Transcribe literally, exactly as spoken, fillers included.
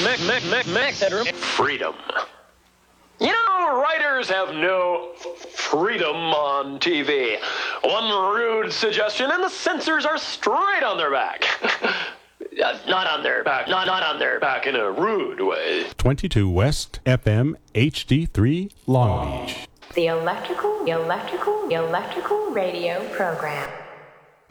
Max, Max, Max, Max headroom. Freedom. You know, writers have no f- freedom on T V. One rude suggestion and the censors are straight on their back. Uh, not on their back, not, not on their back in a rude way. twenty-two West F M H D three Long Beach. The electrical, electrical, electrical radio program.